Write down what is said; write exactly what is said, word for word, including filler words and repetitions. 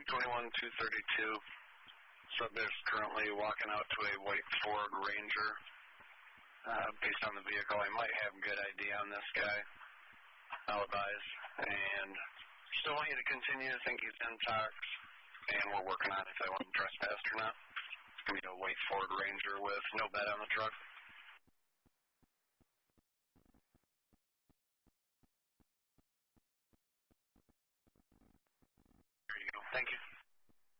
twenty-one two thirty-two. Subject's currently walking out to a white Ford Ranger. Uh, based on the vehicle, I might have a good idea on this guy. I'll advise. And still want you to continue to think he's in talks, and we're working on if I want him trespassed or not. It's going to be a white Ford Ranger with no bed on the truck. There you go. Thank you.